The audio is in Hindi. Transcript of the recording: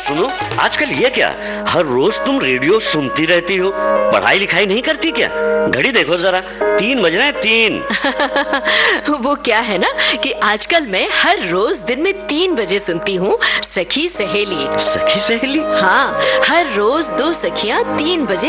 सुनो, आजकल ये क्या, हर रोज तुम रेडियो सुनती रहती हो, पढ़ाई लिखाई नहीं करती क्या? घड़ी देखो जरा, 3 बज रहे हैं, 3। वो क्या है ना कि आजकल मैं हर रोज दिन में 3 बजे सुनती हूँ सखी सहेली। सखी सहेली? हाँ, हर रोज 2 सखियाँ 3 बजे